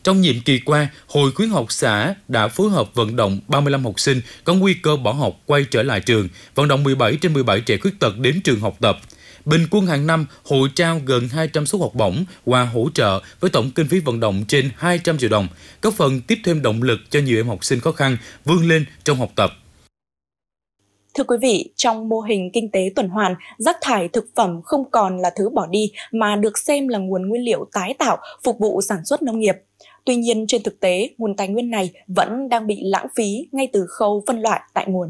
Trong nhiệm kỳ qua, Hội khuyến học xã đã phối hợp vận động 35 học sinh có nguy cơ bỏ học quay trở lại trường, vận động 17 trên 17 trẻ khuyết tật đến trường học tập. Bình quân hàng năm, hội trao gần 200 suất học bổng, quà hỗ trợ với tổng kinh phí vận động trên 200 triệu đồng, góp phần tiếp thêm động lực cho nhiều em học sinh khó khăn vươn lên trong học tập. Thưa quý vị, trong mô hình kinh tế tuần hoàn, rác thải thực phẩm không còn là thứ bỏ đi mà được xem là nguồn nguyên liệu tái tạo phục vụ sản xuất nông nghiệp. Tuy nhiên, trên thực tế, nguồn tài nguyên này vẫn đang bị lãng phí ngay từ khâu phân loại tại nguồn.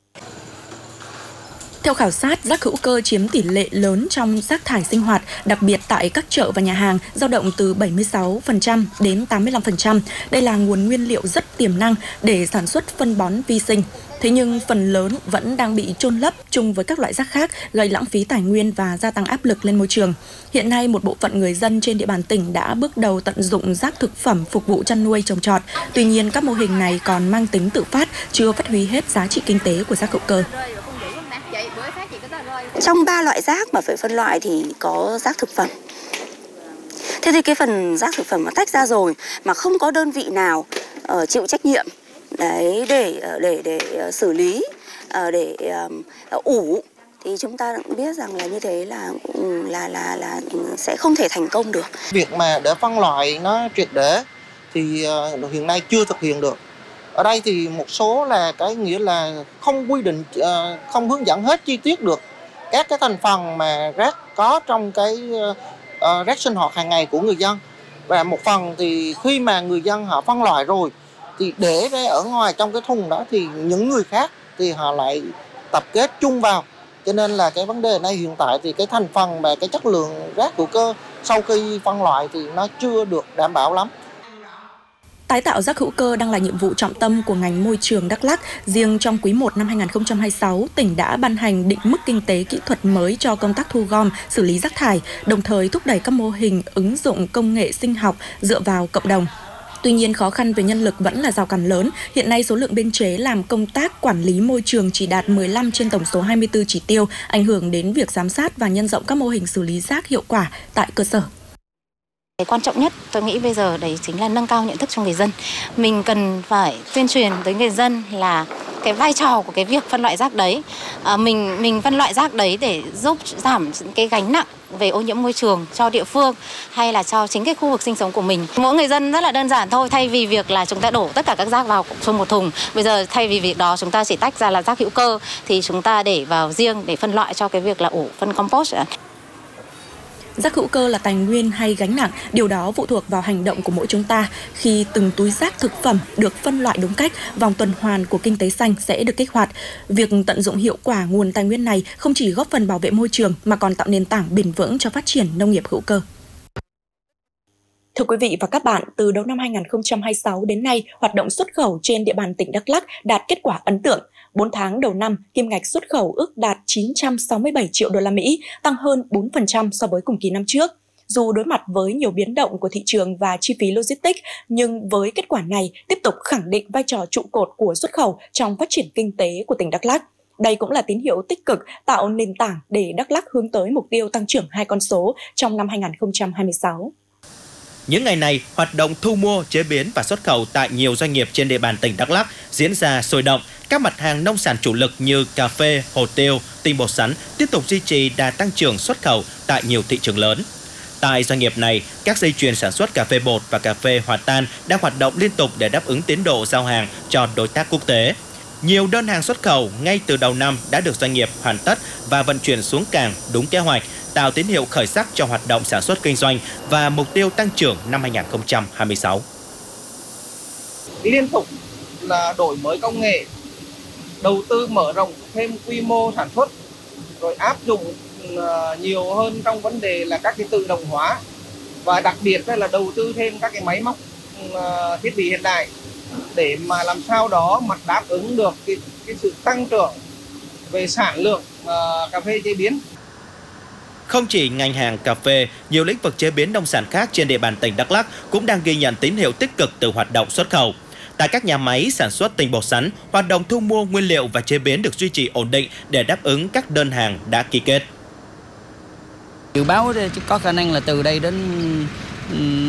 Theo khảo sát, rác hữu cơ chiếm tỷ lệ lớn trong rác thải sinh hoạt, đặc biệt tại các chợ và nhà hàng, dao động từ 76% đến 85%. Đây là nguồn nguyên liệu rất tiềm năng để sản xuất phân bón vi sinh. Thế nhưng phần lớn vẫn đang bị chôn lấp chung với các loại rác khác, gây lãng phí tài nguyên và gia tăng áp lực lên môi trường. Hiện nay, một bộ phận người dân trên địa bàn tỉnh đã bước đầu tận dụng rác thực phẩm phục vụ chăn nuôi trồng trọt. Tuy nhiên, các mô hình này còn mang tính tự phát, chưa phát huy hết giá trị kinh tế của rác hữu cơ. Trong 3 loại rác mà phải phân loại thì có rác thực phẩm. Thế thì cái phần rác thực phẩm mà tách ra rồi mà không có đơn vị nào chịu trách nhiệm đấy để xử lý, để ủ thì chúng ta cũng biết rằng là như thế là sẽ không thể thành công được. Việc mà để phân loại nó triệt để thì hiện nay chưa thực hiện được. Ở đây thì một số là cái nghĩa là không quy định, không hướng dẫn hết chi tiết được các cái thành phần mà rác có trong cái rác sinh hoạt hàng ngày của người dân. Và một phần thì khi mà người dân họ phân loại rồi thì để ra ở ngoài trong cái thùng đó thì những người khác thì họ lại tập kết chung vào. Cho nên là cái vấn đề này hiện tại thì cái thành phần và cái chất lượng rác hữu cơ sau khi phân loại thì nó chưa được đảm bảo lắm. Tái tạo rác hữu cơ đang là nhiệm vụ trọng tâm của ngành môi trường Đắk Lắk. Riêng trong quý 1 năm 2026, tỉnh đã ban hành định mức kinh tế kỹ thuật mới cho công tác thu gom, xử lý rác thải, đồng thời thúc đẩy các mô hình ứng dụng công nghệ sinh học dựa vào cộng đồng. Tuy nhiên, khó khăn về nhân lực vẫn là rào cản lớn. Hiện nay, số lượng biên chế làm công tác quản lý môi trường chỉ đạt 15 trên tổng số 24 chỉ tiêu, ảnh hưởng đến việc giám sát và nhân rộng các mô hình xử lý rác hiệu quả tại cơ sở. Cái quan trọng nhất tôi nghĩ bây giờ đấy chính là nâng cao nhận thức cho người dân. Mình cần phải tuyên truyền tới người dân là cái vai trò của cái việc phân loại rác đấy. Mình phân loại rác đấy để giúp giảm cái gánh nặng về ô nhiễm môi trường cho địa phương hay là cho chính cái khu vực sinh sống của mình. Mỗi người dân rất là đơn giản thôi, thay vì việc là chúng ta đổ tất cả các rác vào trong một thùng. Bây giờ thay vì việc đó chúng ta chỉ tách ra là rác hữu cơ thì chúng ta để vào riêng để phân loại cho cái việc là ủ phân compost. Rác hữu cơ là tài nguyên hay gánh nặng, điều đó phụ thuộc vào hành động của mỗi chúng ta. Khi từng túi rác thực phẩm được phân loại đúng cách, vòng tuần hoàn của kinh tế xanh sẽ được kích hoạt. Việc tận dụng hiệu quả nguồn tài nguyên này không chỉ góp phần bảo vệ môi trường mà còn tạo nền tảng bền vững cho phát triển nông nghiệp hữu cơ. Thưa quý vị và các bạn, từ đầu năm 2026 đến nay, hoạt động xuất khẩu trên địa bàn tỉnh Đắk Lắk đạt kết quả ấn tượng. 4 tháng đầu năm, kim ngạch xuất khẩu ước đạt 967 triệu đô la Mỹ, tăng hơn 4% so với cùng kỳ năm trước. Dù đối mặt với nhiều biến động của thị trường và chi phí logistics, nhưng với kết quả này tiếp tục khẳng định vai trò trụ cột của xuất khẩu trong phát triển kinh tế của tỉnh Đắk Lắk. Đây cũng là tín hiệu tích cực tạo nền tảng để Đắk Lắk hướng tới mục tiêu tăng trưởng 2 con số trong năm 2026. Những ngày này, hoạt động thu mua, chế biến và xuất khẩu tại nhiều doanh nghiệp trên địa bàn tỉnh Đắk Lắk diễn ra sôi động. Các mặt hàng nông sản chủ lực như cà phê, hồ tiêu, tinh bột sắn tiếp tục duy trì đà tăng trưởng xuất khẩu tại nhiều thị trường lớn. Tại doanh nghiệp này, các dây chuyền sản xuất cà phê bột và cà phê hòa tan đang hoạt động liên tục để đáp ứng tiến độ giao hàng cho đối tác quốc tế. Nhiều đơn hàng xuất khẩu ngay từ đầu năm đã được doanh nghiệp hoàn tất và vận chuyển xuống cảng đúng kế hoạch, tạo tín hiệu khởi sắc cho hoạt động sản xuất kinh doanh và mục tiêu tăng trưởng năm 2026. Liên tục là đổi mới công nghệ, đầu tư mở rộng thêm quy mô sản xuất, rồi áp dụng nhiều hơn trong vấn đề là các cái tự động hóa và đặc biệt là đầu tư thêm các cái máy móc thiết bị hiện đại để mà làm sao đó mà đáp ứng được cái sự tăng trưởng về sản lượng cà phê chế biến. Không chỉ ngành hàng cà phê, nhiều lĩnh vực chế biến nông sản khác trên địa bàn tỉnh Đắk Lắk cũng đang ghi nhận tín hiệu tích cực từ hoạt động xuất khẩu. Tại các nhà máy sản xuất tinh bột sắn, hoạt động thu mua nguyên liệu và chế biến được duy trì ổn định để đáp ứng các đơn hàng đã ký kết. Dự báo có khả năng là từ đây đến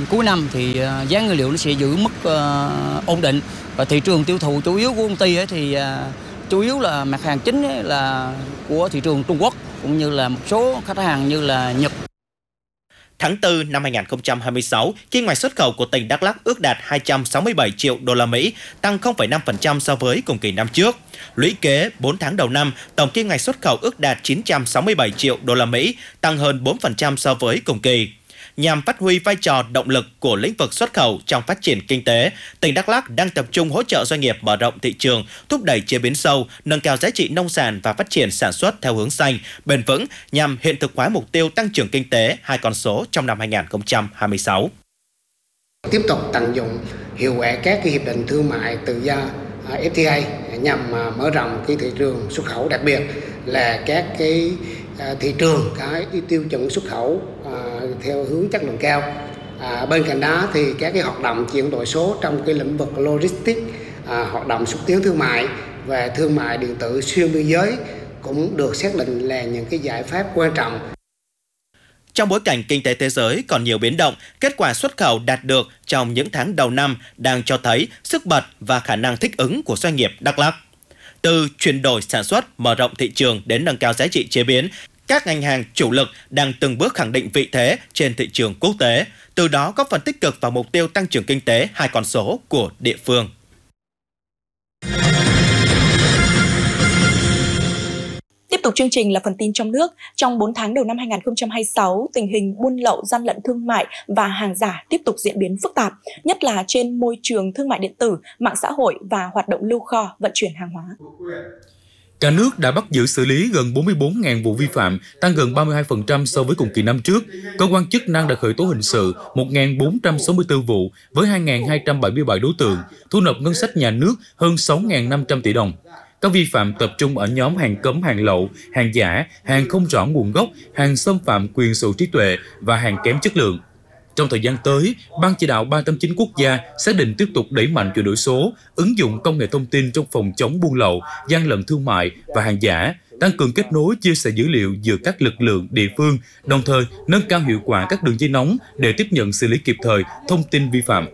cuối năm thì giá nguyên liệu nó sẽ giữ mức ổn định, và thị trường tiêu thụ chủ yếu của công ty thì chủ yếu là mặt hàng chính là của thị trường Trung Quốc cũng như là một số khách hàng như là Nhật. Tháng 4 năm 2026, kim ngạch xuất khẩu của tỉnh Đắk Lắk ước đạt 267 triệu đô la Mỹ, tăng 0,5% so với cùng kỳ năm trước. Lũy kế 4 tháng đầu năm, tổng kim ngạch xuất khẩu ước đạt 967 triệu đô la Mỹ, tăng hơn 4% so với cùng kỳ. Nhằm phát huy vai trò động lực của lĩnh vực xuất khẩu trong phát triển kinh tế, tỉnh Đắk Lắk đang tập trung hỗ trợ doanh nghiệp mở rộng thị trường, thúc đẩy chế biến sâu, nâng cao giá trị nông sản và phát triển sản xuất theo hướng xanh, bền vững nhằm hiện thực hóa mục tiêu tăng trưởng kinh tế 2 con số trong năm 2026. Tiếp tục tận dụng hiệu quả các hiệp định thương mại tự do FTA nhằm mở rộng cái thị trường xuất khẩu, đặc biệt là các cái thị trường cái tiêu chuẩn xuất khẩu theo hướng chất lượng cao. Bên cạnh đó thì các cái hoạt động chuyển đổi số trong cái lĩnh vực logistics, hoạt động xúc tiến thương mại và thương mại điện tử xuyên biên giới cũng được xác định là những cái giải pháp quan trọng. Trong bối cảnh kinh tế thế giới còn nhiều biến động, kết quả xuất khẩu đạt được trong những tháng đầu năm đang cho thấy sức bật và khả năng thích ứng của doanh nghiệp Đắk Lắk. Từ chuyển đổi sản xuất, mở rộng thị trường đến nâng cao giá trị chế biến, các ngành hàng chủ lực đang từng bước khẳng định vị thế trên thị trường quốc tế, từ đó góp phần tích cực vào mục tiêu tăng trưởng kinh tế 2 con số của địa phương. Tiếp tục chương trình là phần tin trong nước. Trong 4 tháng đầu năm 2026, tình hình buôn lậu, gian lận thương mại và hàng giả tiếp tục diễn biến phức tạp, nhất là trên môi trường thương mại điện tử, mạng xã hội và hoạt động lưu kho, vận chuyển hàng hóa. Cả nước đã bắt giữ xử lý gần 44.000 vụ vi phạm, tăng gần 32% so với cùng kỳ năm trước. Cơ quan chức năng đã khởi tố hình sự 1.464 vụ với 2.277 đối tượng, thu nộp ngân sách nhà nước hơn 6.500 tỷ đồng. Các vi phạm tập trung ở nhóm hàng cấm, hàng lậu, hàng giả, hàng không rõ nguồn gốc, hàng xâm phạm quyền sở hữu trí tuệ và hàng kém chất lượng. Trong thời gian tới, Ban chỉ đạo 389 quốc gia xác định tiếp tục đẩy mạnh chuyển đổi số, ứng dụng công nghệ thông tin trong phòng chống buôn lậu, gian lận thương mại và hàng giả, tăng cường kết nối chia sẻ dữ liệu giữa các lực lượng địa phương, đồng thời nâng cao hiệu quả các đường dây nóng để tiếp nhận xử lý kịp thời thông tin vi phạm.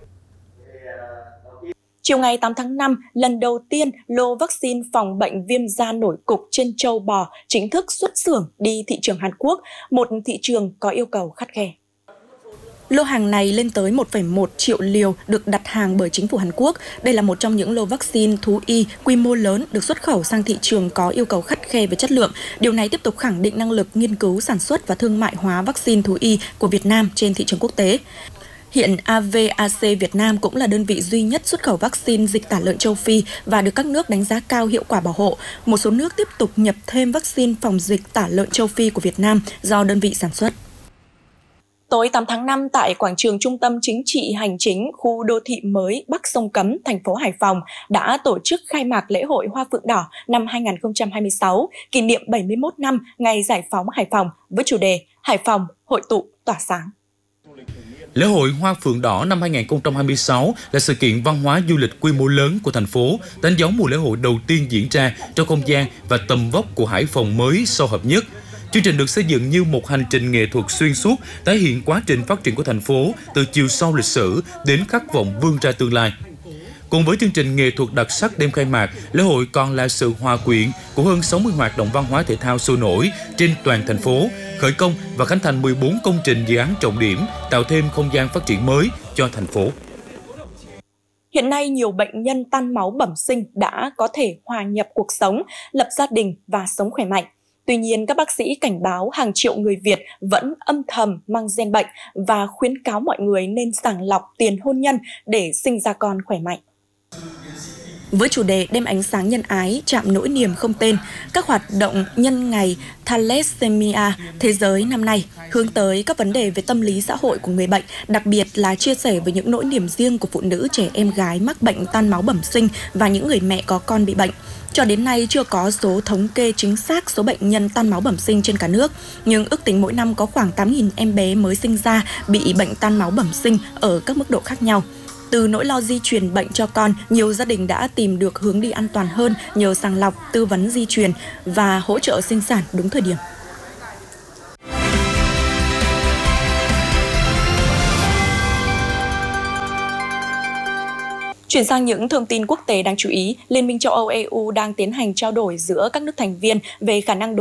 Chiều ngày 8 tháng 5, lần đầu tiên lô vaccine phòng bệnh viêm da nổi cục trên trâu bò chính thức xuất xưởng đi thị trường Hàn Quốc, một thị trường có yêu cầu khắt khe. Lô hàng này lên tới 1,1 triệu liều được đặt hàng bởi chính phủ Hàn Quốc. Đây là một trong những lô vaccine thú y quy mô lớn được xuất khẩu sang thị trường có yêu cầu khắt khe về chất lượng. Điều này tiếp tục khẳng định năng lực nghiên cứu, sản xuất và thương mại hóa vaccine thú y của Việt Nam trên thị trường quốc tế. Hiện AVAC Việt Nam cũng là đơn vị duy nhất xuất khẩu vaccine dịch tả lợn châu Phi và được các nước đánh giá cao hiệu quả bảo hộ. Một số nước tiếp tục nhập thêm vaccine phòng dịch tả lợn châu Phi của Việt Nam do đơn vị sản xuất. Tối 8 tháng 5 tại quảng trường Trung tâm Chính trị Hành chính khu đô thị mới Bắc Sông Cấm, thành phố Hải Phòng đã tổ chức khai mạc lễ hội Hoa Phượng Đỏ năm 2026, kỷ niệm 71 năm ngày giải phóng Hải Phòng với chủ đề Hải Phòng hội tụ tỏa sáng. Lễ hội Hoa Phượng Đỏ năm 2026 là sự kiện văn hóa du lịch quy mô lớn của thành phố, đánh dấu mùa lễ hội đầu tiên diễn ra trong không gian và tầm vóc của Hải Phòng mới sâu hợp nhất. Chương trình được xây dựng như một hành trình nghệ thuật xuyên suốt, tái hiện quá trình phát triển của thành phố từ chiều sâu lịch sử đến khát vọng vươn ra tương lai. Cùng với chương trình nghệ thuật đặc sắc đêm khai mạc, lễ hội còn là sự hòa quyện của hơn 60 hoạt động văn hóa thể thao sôi nổi trên toàn thành phố, khởi công và khánh thành 14 công trình dự án trọng điểm, tạo thêm không gian phát triển mới cho thành phố. Hiện nay, nhiều bệnh nhân tan máu bẩm sinh đã có thể hòa nhập cuộc sống, lập gia đình và sống khỏe mạnh. Tuy nhiên, các bác sĩ cảnh báo hàng triệu người Việt vẫn âm thầm mang gen bệnh và khuyến cáo mọi người nên sàng lọc tiền hôn nhân để sinh ra con khỏe mạnh. Với chủ đề Đêm ánh sáng nhân ái, chạm nỗi niềm không tên, các hoạt động nhân ngày Thalassemia thế giới năm nay hướng tới các vấn đề về tâm lý xã hội của người bệnh, đặc biệt là chia sẻ với những nỗi niềm riêng của phụ nữ, trẻ em gái mắc bệnh tan máu bẩm sinh và những người mẹ có con bị bệnh. Cho đến nay chưa có số thống kê chính xác số bệnh nhân tan máu bẩm sinh trên cả nước, nhưng ước tính mỗi năm có khoảng 8.000 em bé mới sinh ra bị bệnh tan máu bẩm sinh ở các mức độ khác nhau. Từ nỗi lo di truyền bệnh cho con, nhiều gia đình đã tìm được hướng đi an toàn hơn nhờ sàng lọc, tư vấn di truyền và hỗ trợ sinh sản đúng thời điểm. Chuyển sang những thông tin quốc tế đáng chú ý, Liên minh châu Âu EU đang tiến hành trao đổi giữa các nước thành viên về khả năng